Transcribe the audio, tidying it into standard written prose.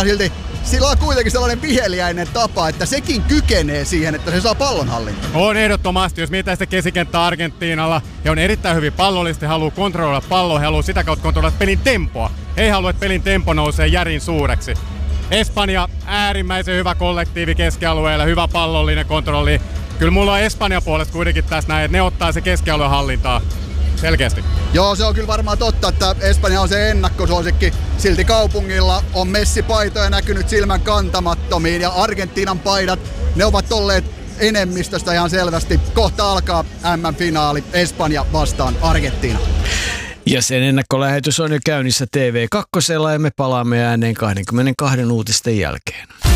Espanja silti, sillä on kuitenkin sellainen viheliäinen tapa, että sekin kykenee siihen, että se saa pallon hallintaan. On ehdottomasti, jos mietitään sitä keskikenttää Argentiinalla, he on erittäin hyvin pallollisesti, he haluaa kontrolloida palloa, he haluaa sitä kautta kontrolloida pelin tempoa. He ei halua, että pelin tempo nousee järin suureksi. Espanja, äärimmäisen hyvä kollektiivi keskialueella, hyvä pallollinen kontrolli. Kyllä mulla on Espanjan puolesta kuitenkin tässä näin, että ne ottaa se keskialueen hallintaa selkeästi. Joo, se on kyllä varmaan totta, että Espanja on se ennakkosuosikki. Silti kaupungilla on Messi-paitoja näkynyt silmän kantamattomiin ja Argentiinan paidat, ne ovat olleet enemmistöstä ihan selvästi. Kohta alkaa MM-finaali Espanja vastaan Argentiina. Ja sen ennakkolähetys on jo käynnissä TV2 ja me palaamme ääneen 22 uutisten jälkeen.